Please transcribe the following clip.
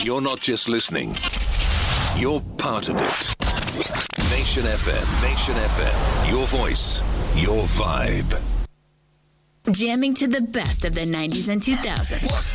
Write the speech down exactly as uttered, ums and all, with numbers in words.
You're not just listening. You're part of it. Nation F M. Nation F M. Your voice. Your vibe. Jamming to the best of the nineties and two thousands.